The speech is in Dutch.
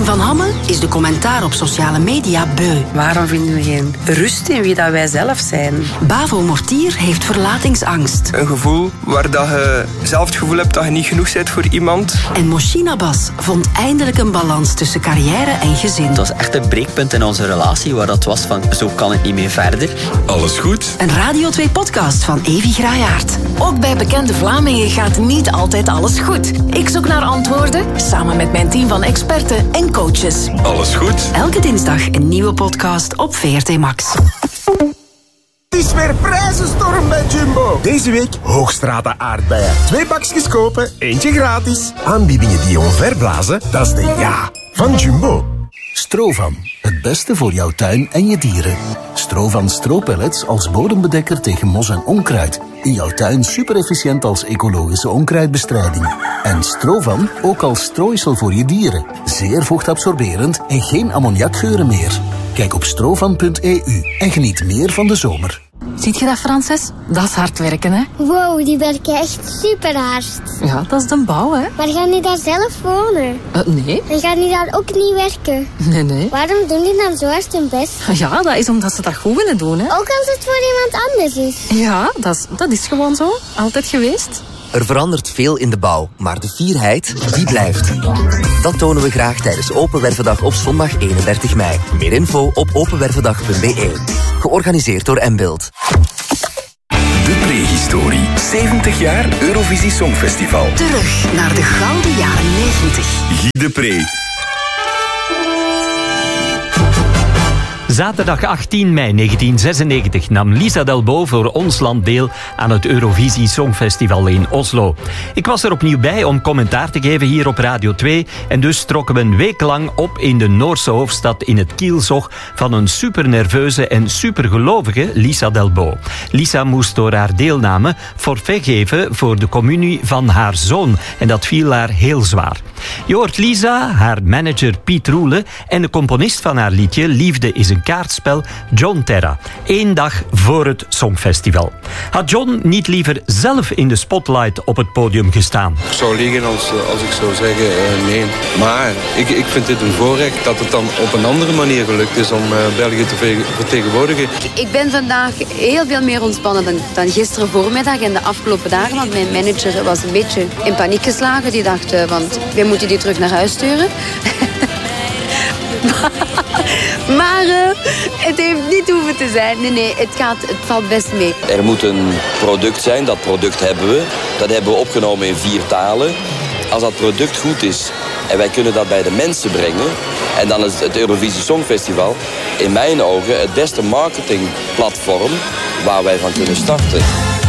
Katrien van Hamme is de commentaar op sociale media beu. Waarom vinden we geen rust in wie dat wij zelf zijn? Bavo Mortier heeft verlatingsangst. Een gevoel waar dat je zelf het gevoel hebt dat je niet genoeg bent voor iemand. En Moschina Bas vond eindelijk een balans tussen carrière en gezin. Het was echt een breekpunt in onze relatie waar dat was van zo kan het niet meer verder. Alles goed? Een Radio 2 podcast van Evi Graayaert. Ook bij bekende Vlamingen gaat niet altijd alles goed. Ik zoek naar antwoorden samen met mijn team van experten en coaches. Alles goed? Elke dinsdag een nieuwe podcast op VRT Max. Het is weer prijzenstorm bij Jumbo. Deze week Hoogstraten aardbeien. 2 bakjes kopen, eentje gratis. Aanbiedingen die je omverblazen, dat is de ja van Jumbo. Strovan, het beste voor jouw tuin en je dieren. Strovan stropellets als bodembedekker tegen mos en onkruid. In jouw tuin super efficiënt als ecologische onkruidbestrijding. En Strovan ook als strooisel voor je dieren. Zeer vochtabsorberend en geen ammoniakgeuren meer. Kijk op strovan.eu en geniet meer van de zomer. Ziet je dat, Frances? Dat is hard werken, hè? Wow, die werken echt super hard. Ja, dat is de bouw, hè? Maar gaan die daar zelf wonen? Nee. En gaan die daar ook niet werken? Nee. Waarom doen die dan zo hard hun best? Ja, dat is omdat ze dat goed willen doen, hè? Ook als het voor iemand anders is? Ja, dat is gewoon zo. Altijd geweest. Er verandert veel in de bouw, maar de fierheid, die blijft. Dat tonen we graag tijdens Open Wervendag op zondag 31 mei. Meer info op openwervendag.be. Georganiseerd door Mbild. De prehistorie. 70 jaar Eurovisie Songfestival. Terug naar de gouden jaren 90. Guy de Pre. Zaterdag 18 mei 1996 nam Lisa Delbo voor ons land deel aan het Eurovisie Songfestival in Oslo. Ik was er opnieuw bij om commentaar te geven hier op Radio 2 en dus trokken we een week lang op in de Noorse hoofdstad in het kielzog van een supernerveuze en supergelovige Lisa Delbo. Lisa moest door haar deelname forfait geven voor de communie van haar zoon en dat viel haar heel zwaar. Je hoort Lisa, haar manager Piet Roele en de componist van haar liedje Liefde is een kaartspel, John Terra. 1 dag voor het Songfestival. Had John niet liever zelf in de spotlight op het podium gestaan? Ik zou liegen als ik zou zeggen nee. Maar ik vind dit een voorrecht dat het dan op een andere manier gelukt is om België te vertegenwoordigen. Ik ben vandaag heel veel meer ontspannen dan gisteren voormiddag en de afgelopen dagen. Want mijn manager was een beetje in paniek geslagen. Die dacht, want wij moeten die terug naar huis sturen. Maar het heeft niet hoeven te zijn. Nee, het valt best mee. Er moet een product zijn, dat product hebben we. Dat hebben we opgenomen in 4 talen. Als dat product goed is en wij kunnen dat bij de mensen brengen, en dan is het Eurovisie Songfestival in mijn ogen het beste marketingplatform waar wij van kunnen starten.